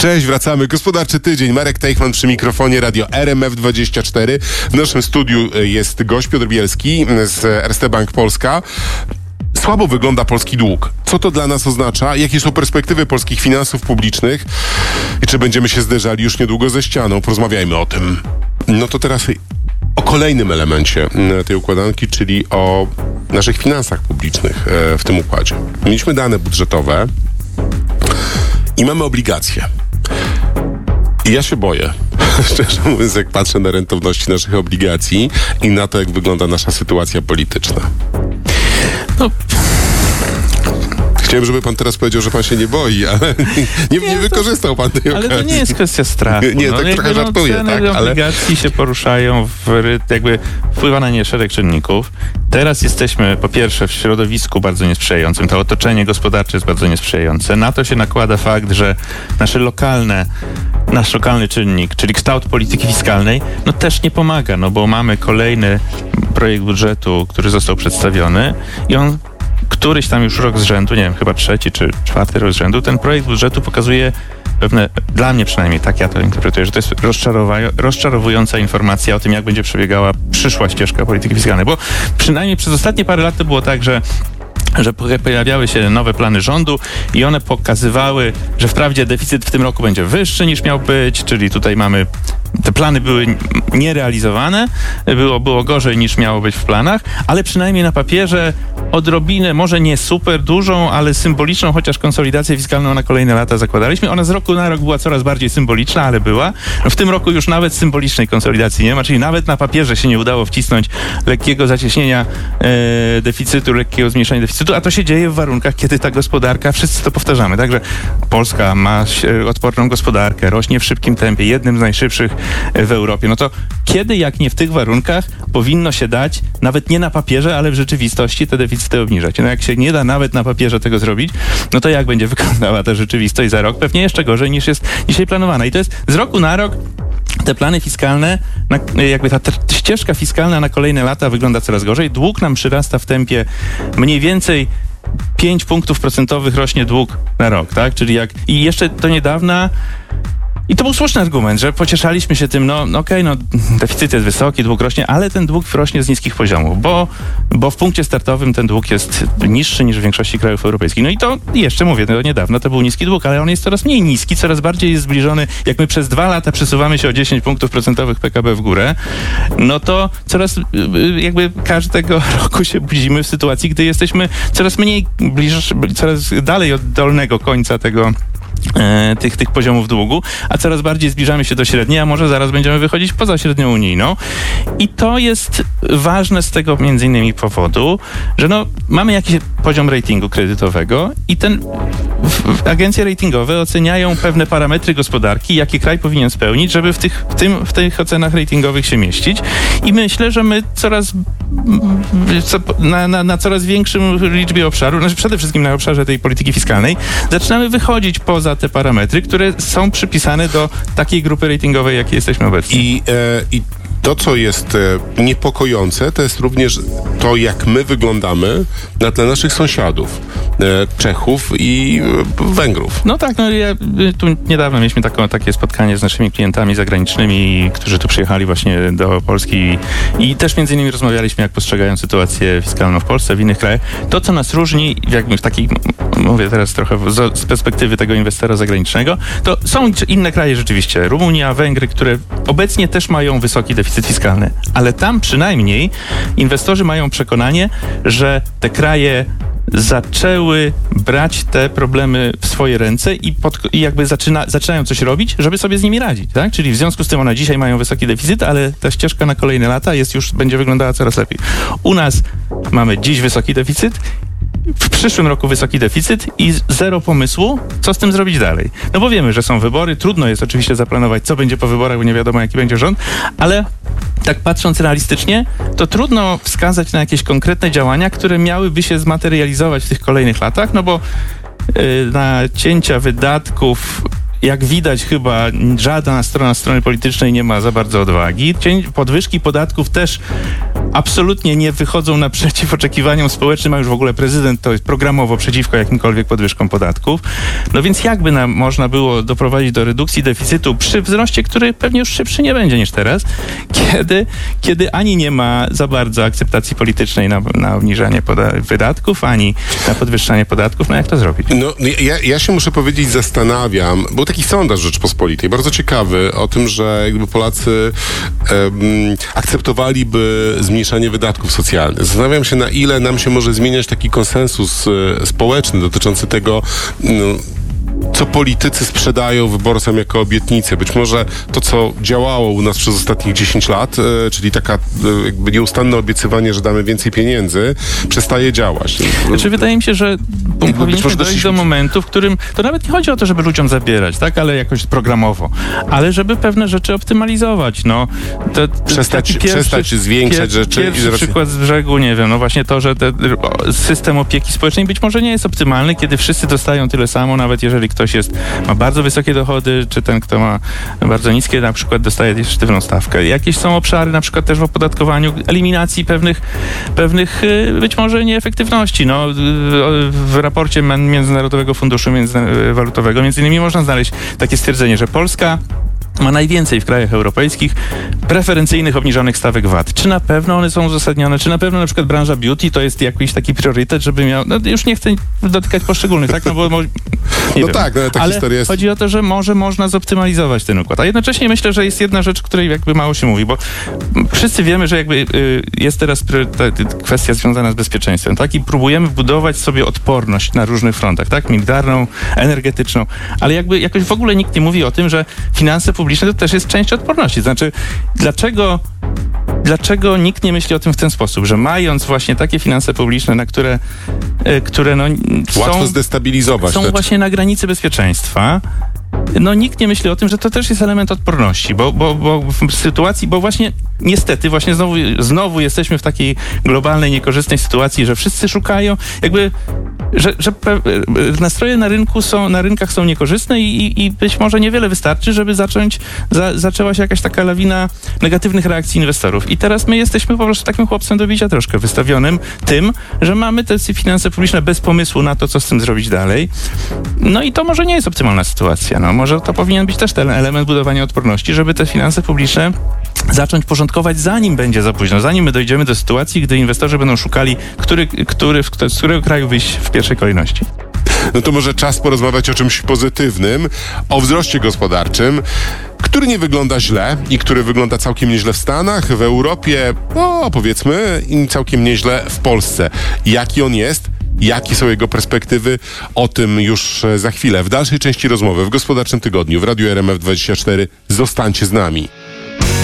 Cześć, wracamy. Gospodarczy tydzień. Marek Teichman przy mikrofonie, radio RMF24. W naszym studiu jest gość Piotr Bielski z Erste Bank Polska. Słabo wygląda polski dług. Co to dla nas oznacza? Jakie są perspektywy polskich finansów publicznych? I czy będziemy się zderzali już niedługo ze ścianą? Porozmawiajmy o tym. No to teraz o kolejnym elemencie tej układanki, czyli o naszych finansach publicznych w tym układzie. Mieliśmy dane budżetowe i mamy obligacje. I ja się boję, szczerze mówiąc, jak patrzę na rentowności naszych obligacji i na to, jak wygląda nasza sytuacja polityczna. No, chciałem, żeby pan teraz powiedział, że pan się nie boi, ale nie wykorzystał pan tej okazji. Ale to nie jest kwestia strachu. Nie, tak trochę żartuję, ceny tak? obligacji się poruszają, jakby wpływa na nie szereg czynników. Teraz jesteśmy po pierwsze w środowisku bardzo niesprzyjającym. To otoczenie gospodarcze jest bardzo niesprzyjające. Na to się nakłada fakt, że nasz lokalny czynnik, czyli kształt polityki fiskalnej, no też nie pomaga, no bo mamy kolejny projekt budżetu, który został przedstawiony i on któryś tam już rok z rzędu, nie wiem, chyba 3. czy 4. rok z rzędu, ten projekt budżetu pokazuje pewne, dla mnie przynajmniej tak ja to interpretuję, że to jest rozczarowująca informacja o tym, jak będzie przebiegała przyszła ścieżka polityki fiskalnej, bo przynajmniej przez ostatnie parę lat to było tak, że pojawiały się nowe plany rządu i one pokazywały, że wprawdzie deficyt w tym roku będzie wyższy niż miał być, czyli tutaj mamy, te plany były nierealizowane, było gorzej niż miało być w planach, ale przynajmniej na papierze odrobinę, może nie super dużą, ale symboliczną, chociaż konsolidację fiskalną na kolejne lata zakładaliśmy. Ona z roku na rok była coraz bardziej symboliczna, ale była. W tym roku już nawet symbolicznej konsolidacji nie ma, czyli nawet na papierze się nie udało wcisnąć lekkiego zacieśnienia deficytu, lekkiego zmniejszenia deficytu, a to się dzieje w warunkach, kiedy ta gospodarka, wszyscy to powtarzamy, także Polska ma odporną gospodarkę, rośnie w szybkim tempie, jednym z najszybszych w Europie. No to kiedy, jak nie w tych warunkach, powinno się dać, nawet nie na papierze, ale w rzeczywistości te deficyty obniżać. No jak się nie da nawet na papierze tego zrobić, no to jak będzie wyglądała ta rzeczywistość za rok? Pewnie jeszcze gorzej niż jest dzisiaj planowana. I to jest z roku na rok te plany fiskalne, jakby ta ścieżka fiskalna na kolejne lata wygląda coraz gorzej. Dług nam przyrasta w tempie mniej więcej 5 punktów procentowych rośnie dług na rok, tak? Czyli i jeszcze do niedawna. I to był słuszny argument, że pocieszaliśmy się tym, deficyt jest wysoki, dług rośnie, ale ten dług rośnie z niskich poziomów, bo w punkcie startowym ten dług jest niższy niż w większości krajów europejskich. No i to jeszcze mówię, do niedawna to był niski dług, ale on jest coraz mniej niski, coraz bardziej jest zbliżony. Jak my przez 2 lata przesuwamy się o 10 punktów procentowych PKB w górę, no to coraz każdego roku się budzimy w sytuacji, gdy jesteśmy coraz mniej coraz dalej od dolnego końca tych poziomów długu, a coraz bardziej zbliżamy się do średniej, a może zaraz będziemy wychodzić poza średnią unijną. I to jest ważne z tego między innymi powodu, że mamy jakiś poziom ratingu kredytowego i agencje ratingowe oceniają pewne parametry gospodarki, jakie kraj powinien spełnić, żeby w tych ocenach ratingowych się mieścić. I myślę, że my na coraz większym liczbie obszarów, przede wszystkim na obszarze tej polityki fiskalnej, zaczynamy wychodzić poza te parametry, które są przypisane do takiej grupy ratingowej, jakiej jesteśmy obecni. I to, co jest niepokojące, to jest również to, jak my wyglądamy na tle naszych sąsiadów, Czechów i Węgrów. No tak, tu niedawno mieliśmy takie spotkanie z naszymi klientami zagranicznymi, którzy tu przyjechali właśnie do Polski i też między innymi rozmawialiśmy, jak postrzegają sytuację fiskalną w Polsce, w innych krajach. To, co nas różni, jakby w takiej, mówię teraz trochę z perspektywy tego inwestora zagranicznego, to są inne kraje rzeczywiście, Rumunia, Węgry, które obecnie też mają wysoki deficyt fiskalny, ale tam przynajmniej inwestorzy mają przekonanie, że te kraje zaczęły brać te problemy w swoje ręce i jakby zaczynają coś robić, żeby sobie z nimi radzić, tak? Czyli w związku z tym one dzisiaj mają wysoki deficyt, ale ta ścieżka na kolejne lata będzie wyglądała coraz lepiej. U nas mamy dziś wysoki deficyt, w przyszłym roku wysoki deficyt i zero pomysłu, co z tym zrobić dalej. No bo wiemy, że są wybory, trudno jest oczywiście zaplanować, co będzie po wyborach, bo nie wiadomo, jaki będzie rząd, ale tak patrząc realistycznie, to trudno wskazać na jakieś konkretne działania, które miałyby się zmaterializować w tych kolejnych latach, no bo na cięcia wydatków jak widać, chyba żadna strona strony politycznej nie ma za bardzo odwagi. Podwyżki podatków też absolutnie nie wychodzą naprzeciw oczekiwaniom społecznym, a już w ogóle prezydent to jest programowo przeciwko jakimkolwiek podwyżkom podatków. No więc jakby można było doprowadzić do redukcji deficytu przy wzroście, który pewnie już szybszy nie będzie niż teraz, kiedy ani nie ma za bardzo akceptacji politycznej na obniżanie wydatków, ani na podwyższanie podatków. No jak to zrobić? No, ja się muszę powiedzieć, zastanawiam. Był taki sondaż Rzeczpospolitej, bardzo ciekawy, o tym, że jakby Polacy akceptowaliby zmniejszanie wydatków socjalnych. Zastanawiam się, na ile nam się może zmieniać taki konsensus społeczny dotyczący tego, co politycy sprzedają wyborcom jako obietnicę. Być może to, co działało u nas przez ostatnich 10 lat, czyli taka jakby nieustanne obiecywanie, że damy więcej pieniędzy, przestaje działać. Znaczy, wydaje mi się, że powinniśmy dojść do momentu, w którym to nawet nie chodzi o to, żeby ludziom zabierać, tak, ale jakoś programowo, ale żeby pewne rzeczy optymalizować. No, przestać zwiększać rzeczy. Pierwszy przykład z brzegu, nie wiem, no właśnie to, że system opieki społecznej być może nie jest optymalny, kiedy wszyscy dostają tyle samo, nawet jeżeli ktoś ma bardzo wysokie dochody, czy ten, kto ma bardzo niskie, na przykład dostaje sztywną stawkę. Jakieś są obszary, na przykład też w opodatkowaniu, eliminacji pewnych być może nieefektywności. No, w raporcie Międzynarodowego Funduszu Walutowego między innymi można znaleźć takie stwierdzenie, że Polska ma najwięcej w krajach europejskich preferencyjnych obniżonych stawek VAT. Czy na pewno one są uzasadnione? Czy na pewno na przykład branża beauty to jest jakiś taki priorytet, żeby miał... No już nie chcę dotykać poszczególnych, tak? No bo nie wiem. Tak, no, ta ale historia jest... chodzi o to, że może można zoptymalizować ten układ. A jednocześnie myślę, że jest jedna rzecz, której jakby mało się mówi, bo wszyscy wiemy, że jakby jest teraz kwestia związana z bezpieczeństwem, tak? I próbujemy budować sobie odporność na różnych frontach, tak? Militarną, energetyczną, ale jakby jakoś w ogóle nikt nie mówi o tym, że finanse publiczne to też jest część odporności. Znaczy, dlaczego nikt nie myśli o tym w ten sposób, że mając właśnie takie finanse publiczne, na które no, łatwo zdestabilizować. Są właśnie na granicy bezpieczeństwa, no nikt nie myśli o tym, że to też jest element odporności, bo w sytuacji, bo właśnie niestety właśnie znowu jesteśmy w takiej globalnej, niekorzystnej sytuacji, że wszyscy szukają jakby, że nastroje na rynkach są niekorzystne i być może niewiele wystarczy, żeby zaczęła się jakaś taka lawina negatywnych reakcji inwestorów. I teraz my jesteśmy po prostu takim chłopcem do bicia troszkę wystawionym tym, że mamy te finanse publiczne bez pomysłu na to, co z tym zrobić dalej. No i to może nie jest optymalna sytuacja. No, może to powinien być też ten element budowania odporności, żeby te finanse publiczne zacząć porządkować, zanim będzie za późno, zanim my dojdziemy do sytuacji, gdy inwestorzy będą szukali, z którego kraju wyjść w pierwszej kolejności. No to może czas porozmawiać o czymś pozytywnym, o wzroście gospodarczym, który nie wygląda źle i który wygląda całkiem nieźle w Stanach, w Europie, no powiedzmy, i całkiem nieźle w Polsce. Jaki on jest? Jakie są jego perspektywy? O tym już za chwilę. W dalszej części rozmowy w Gospodarczym Tygodniu w Radiu RMF24. Zostańcie z nami.